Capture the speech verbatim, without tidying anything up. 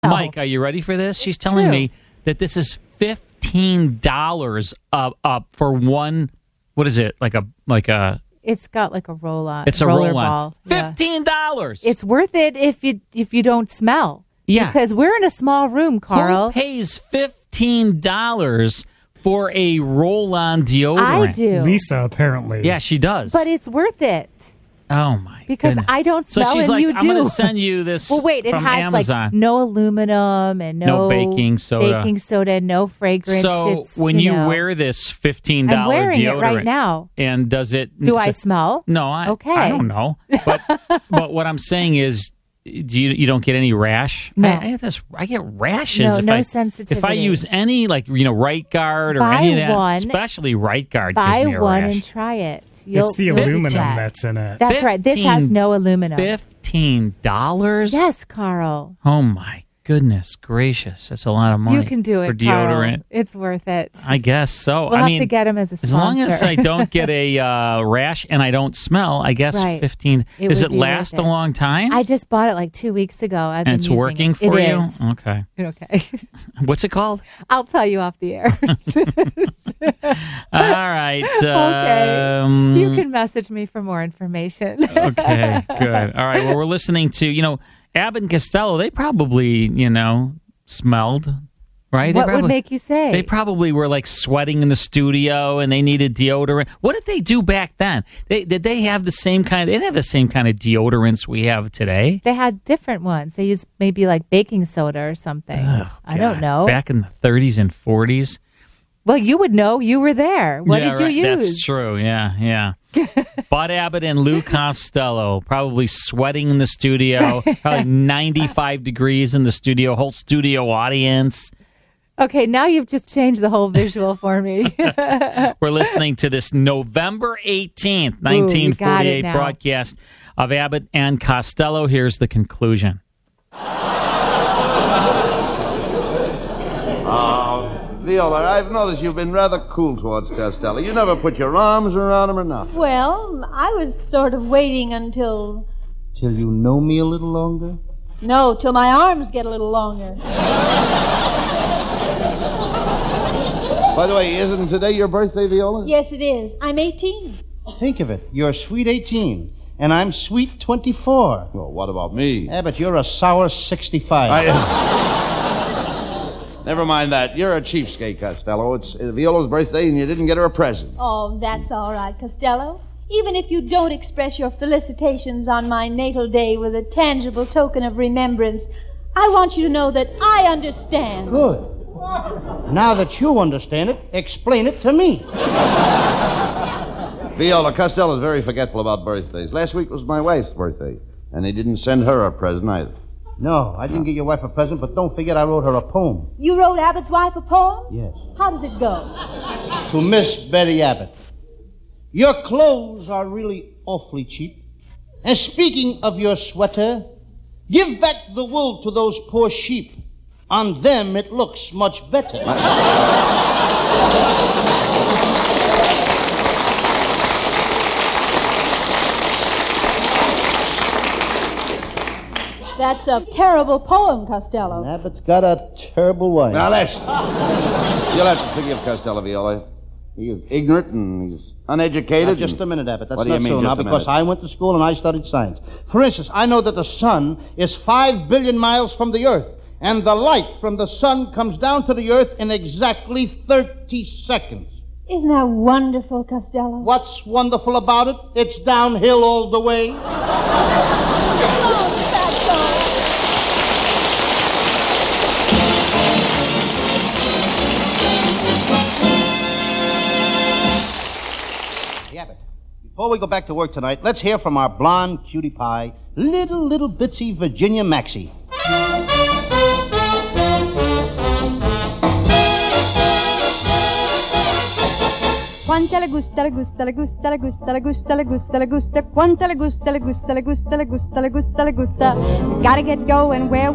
Mike, are you ready for this? She's telling True. me that this is fifteen dollars up up for one. What is it? Like a like a. It's got like a roll on. It's a roller roll on. ball. Fifteen dollars. Yeah. It's worth it if you if you don't smell. Yeah, because we're in a small room, Carl. Who pays fifteen dollars for a roll on deodorant? I do. Lisa, apparently. Yeah, she does. But it's worth it. Oh my! Because goodness. I don't smell so she's and like, you I'm do. going to send you this. Well, wait. It from has Amazon. like no aluminum and no, No baking soda. Baking soda, no fragrance. So it's, when you, you know, wear this fifteen dollar I'm wearing deodorant, it right now. And does it? Do I so- smell? No, I. Okay. I don't know. But but what I'm saying is, do you you don't get any rash? No. I, I have this. I get rashes. No, if no I, sensitivity. If I use any like you know Right Guard or Buy any of that, one. especially Right Guard, Buy gives me a one rash. and try it. You'll, It's the you'll get aluminum that. that's in it. That's right. This has no aluminum. Fifteen dollars. Yes, Carl. Oh my goodness gracious! That's a lot of money. You can do it, for deodorant. Carl. It's worth it. I guess so. We'll I have mean, to get him as a as sponsor. long as I don't get a uh, rash and I don't smell, I guess Right. fifteen. It Does would it be last worth a it. long time? I just bought it like two weeks ago. I've and been it's using working it. for It you? is. Okay. Okay. What's it called? I'll tell you off the air. All right. Okay. Um, You can message me for more information. okay, good. All right. Well, we're listening to, you know, Abbott and Costello. They probably, you know, smelled, right? They What probably, would make you say? They probably were like sweating in the studio and they needed deodorant. What did they do back then? They Did they have the same kind? They didn't have the same kind of deodorants we have today. They had different ones. They used maybe like baking soda or something. Oh, I don't God. know. Back in the thirties and forties. Well, you would know. You were there. What Yeah, did you right. use? That's true. Yeah, yeah. Bud Abbott and Lou Costello probably sweating in the studio, probably ninety-five degrees in the studio, whole studio audience. Okay, now you've just changed the whole visual for me. We're listening to this November eighteenth, nineteen forty-eight now. broadcast of Abbott and Costello. Here's the conclusion. Viola, I've noticed you've been rather cool towards Costello. You never put your arms around him or nothing. Well, I was sort of waiting until... Till you know me a little longer? No, till my arms get a little longer. By the way, isn't today your birthday, Viola? Yes, it is. I'm eighteen. Think of it. You're sweet eighteen, and I'm sweet twenty-four. Well, what about me? Yeah, but you're a sour sixty-five. I... Never mind that. You're a cheapskate, Costello. It's uh, Viola's birthday, and you didn't get her a present. Oh, that's all right, Costello. Even if you don't express your felicitations on my natal day with a tangible token of remembrance, I want you to know that I understand. Good. Now that you understand it, explain it to me. Viola, Costello's very forgetful about birthdays. Last week was my wife's birthday, and he didn't send her a present either. No, I didn't get your wife a present, but don't forget I wrote her a poem. You wrote Abbott's wife a poem? Yes. How does it go? To Miss Betty Abbott. Your clothes are really awfully cheap. And speaking of your sweater, give back the wool to those poor sheep. On them it looks much better. That's a terrible poem, Costello. Abbott's got a terrible wife. Now, listen. You'll have to forgive Costello, Viola. He is ignorant and he's uneducated. Now, just and... a minute, Abbott. That's what do you not mean, so just now, a because minute? I went to school and I studied science. For instance, I know that the sun is five billion miles from the Earth, and the light from the sun comes down to the Earth in exactly thirty seconds. Isn't that wonderful, Costello? What's wonderful about it? It's downhill all the way. Come on, Fatso. Hey, Abbott, before we go back to work tonight, let's hear from our blonde cutie pie, little, little bitsy Virginia Maxie. Quanta le gusta, le gusta, le gusta, le gusta, le gusta, le gusta, le gusta. Quanta le gusta, le gusta, le gusta, le gusta, le gusta, le gusta. Gotta get going where